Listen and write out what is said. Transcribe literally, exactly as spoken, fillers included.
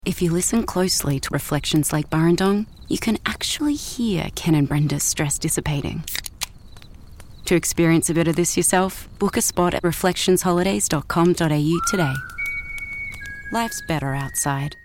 If you listen closely to Reflections Lake Burrendong, you can actually hear Ken and Brenda's stress dissipating. To experience a bit of this yourself, book a spot at reflections holidays dot com dot a u today. Life's better outside.